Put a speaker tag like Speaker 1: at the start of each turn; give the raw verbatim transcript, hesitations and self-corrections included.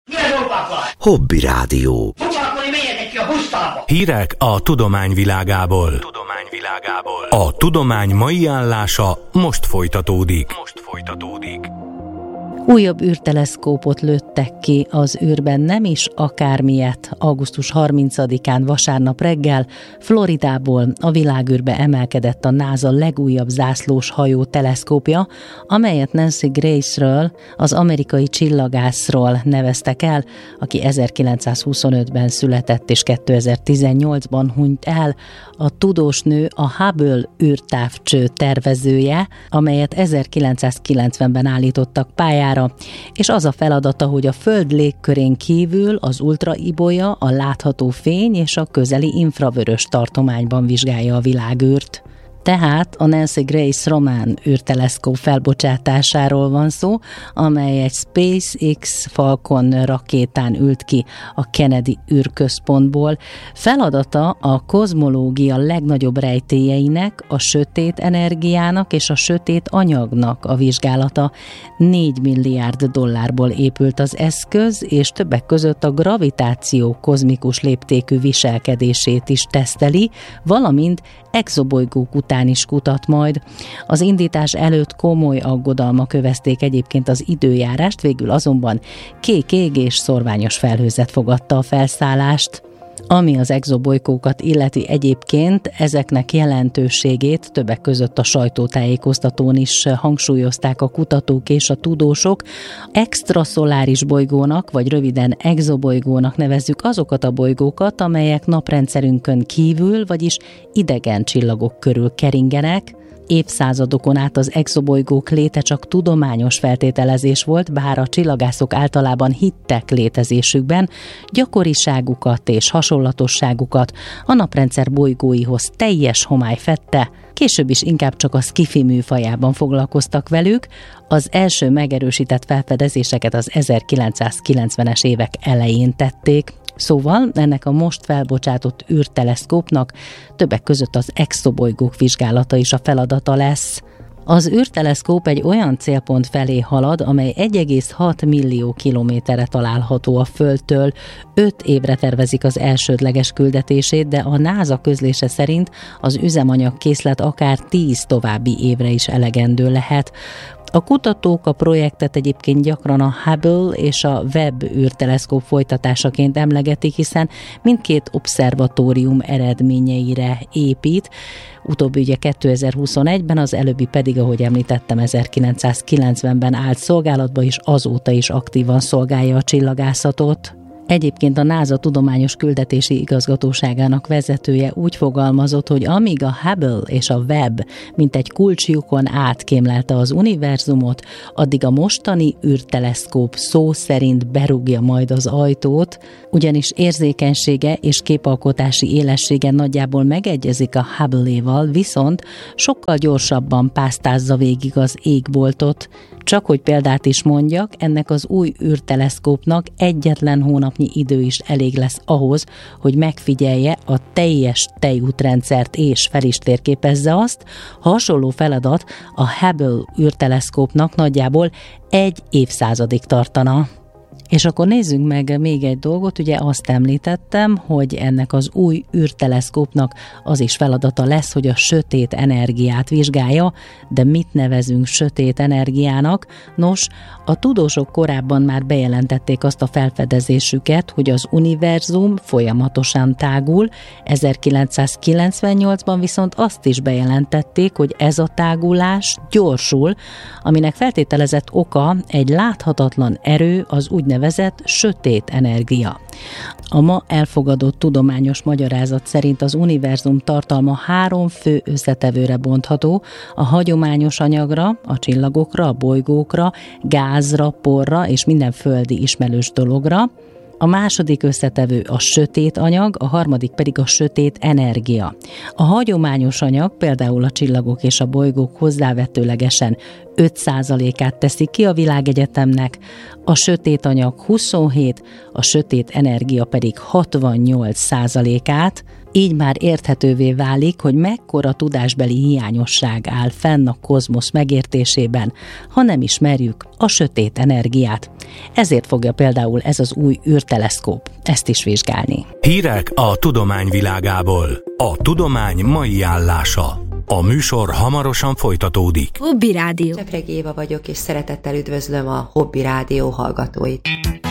Speaker 1: Hobby Rádió.
Speaker 2: Hírek a tudomány világából. Tudomány világából. A tudomány mai állása most folytatódik. Most folytatódik.
Speaker 3: Újabb űrteleszkópot lőttek ki az űrben, nem is akármilyet. augusztus harmincadikán vasárnap reggel Floridából a világűrbe emelkedett a NASA legújabb zászlós hajó teleszkópja, amelyet Nancy Grace-ről, az amerikai csillagászról neveztek el, aki ezerkilencszázhuszonötben született és kétezer-tizennyolcban hunyt el. A tudós nő a Hubble űrtávcső tervezője, amelyet ezerkilencszázkilencvenben állítottak pályára, és az a feladata, hogy a Föld légkörén kívül az ultraibolya, a látható fény és a közeli infravörös tartományban vizsgálja a világűrt. Tehát a Nancy Grace román űrteleszkóp felbocsátásáról van szó, amely egy SpaceX Falcon rakétán ült ki a Kennedy űrközpontból. Feladata a kozmológia legnagyobb rejtélyeinek, a sötét energiának és a sötét anyagnak a vizsgálata. négy milliárd dollárból épült az eszköz, és többek között a gravitáció kozmikus léptékű viselkedését is teszteli, valamint exobolygók után is kutat majd. Az indítás előtt komoly aggodalmak övezték egyébként az időjárást, végül azonban kék ég és szorványos felhőzet fogadta a felszállást. Ami az exobolygókat illeti egyébként, ezeknek jelentőségét többek között a sajtótájékoztatón is hangsúlyozták a kutatók és a tudósok. Extraszoláris bolygónak, vagy röviden exobolygónak nevezzük azokat a bolygókat, amelyek naprendszerünkön kívül, vagyis idegen csillagok körül keringenek. Évszázadokon át az exobolygók léte csak tudományos feltételezés volt, bár a csillagászok általában hittek létezésükben, gyakoriságukat és hasonlatosságukat a naprendszer bolygóihoz teljes homály fedte, később is inkább csak a sci-fi műfajában foglalkoztak velük. Az első megerősített felfedezéseket az ezerkilencszázkilencvenes évek elején tették. Szóval ennek a most felbocsátott űrteleszkópnak többek között az exobolygók vizsgálata is a feladata lesz. Az űrteleszkóp egy olyan célpont felé halad, amely egy egész hat millió kilométerre található a Földtől. Öt évre tervezik az elsődleges küldetését, de a NASA közlése szerint az üzemanyagkészlet akár tíz további évre is elegendő lehet. A kutatók a projektet egyébként gyakran a Hubble és a Webb űrteleszkóp folytatásaként emlegetik, hiszen mindkét obszervatórium eredményeire épít. Utóbbi ugye kétezer-huszonegyben, az előbbi pedig, ahogy említettem, ezerkilencszázkilencvenben állt szolgálatba, és azóta is aktívan szolgálja a csillagászatot. Egyébként a NASA tudományos küldetési igazgatóságának vezetője úgy fogalmazott, hogy amíg a Hubble és a Webb mint egy kulcslyukon átkémlelte az univerzumot, addig a mostani űrteleszkóp szó szerint berúgja majd az ajtót, ugyanis érzékenysége és képalkotási élessége nagyjából megegyezik a Hubble-éval, viszont sokkal gyorsabban pásztázza végig az égboltot. Csak hogy példát is mondjak, ennek az új űrteleszkópnak egyetlen hónapnyi idő is elég lesz ahhoz, hogy megfigyelje a teljes tejútrendszert és fel is térképezze azt. Hasonló feladat a Hubble űrteleszkópnak nagyjából egy évszázadig tartana. És akkor nézzünk meg még egy dolgot, ugye azt említettem, hogy ennek az új űrteleszkópnak az is feladata lesz, hogy a sötét energiát vizsgálja, de mit nevezünk sötét energiának? Nos, a tudósok korábban már bejelentették azt a felfedezésüket, hogy az univerzum folyamatosan tágul, ezerkilencszázkilencvennyolcban viszont azt is bejelentették, hogy ez a tágulás gyorsul, aminek feltételezett oka egy láthatatlan erő, az úgynevezett vezet sötét energia. A ma elfogadott tudományos magyarázat szerint az univerzum tartalma három fő összetevőre bontható: a hagyományos anyagra, a csillagokra, a bolygókra, gázra, porra és minden földi ismerős dologra. A második összetevő a sötét anyag, a harmadik pedig a sötét energia. A hagyományos anyag, például a csillagok és a bolygók hozzávetőlegesen öt százalékát teszik ki a világegyetemnek, a sötét anyag huszonhét, a sötét energia pedig hatvannyolc százalékát. Így már érthetővé válik, hogy mekkora tudásbeli hiányosság áll fenn a kozmosz megértésében, ha nem ismerjük a sötét energiát. Ezért fogja például ez az új űrteleszkóp ezt is vizsgálni.
Speaker 2: Hírek a tudomány világából. A tudomány mai állása. A műsor hamarosan folytatódik.
Speaker 1: Hobby Rádió.
Speaker 4: Csepregi Éva vagyok, és szeretettel üdvözlöm a Hobby Rádió hallgatóit.